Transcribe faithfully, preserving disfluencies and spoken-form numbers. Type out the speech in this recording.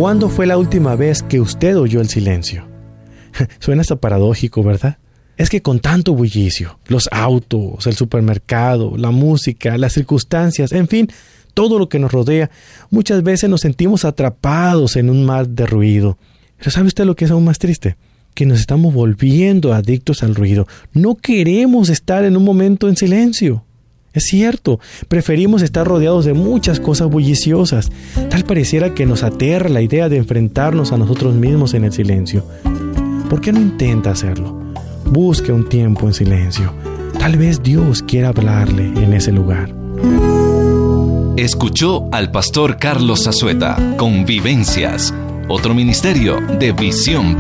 ¿Cuándo fue la última vez que usted oyó el silencio? Suena hasta paradójico, ¿verdad? Es que con tanto bullicio, los autos, el supermercado, la música, las circunstancias, en fin, todo lo que nos rodea, muchas veces nos sentimos atrapados en un mar de ruido. Pero ¿sabe usted lo que es aún más triste? Que nos estamos volviendo adictos al ruido. No queremos estar en un momento en silencio. Es cierto, preferimos estar rodeados de muchas cosas bulliciosas. Tal pareciera que nos aterra la idea de enfrentarnos a nosotros mismos en el silencio. ¿Por qué no intenta hacerlo? Busque un tiempo en silencio. Tal vez Dios quiera hablarle en ese lugar. Escuchó al pastor Carlos Zazueta con Vivencias, otro ministerio de Visión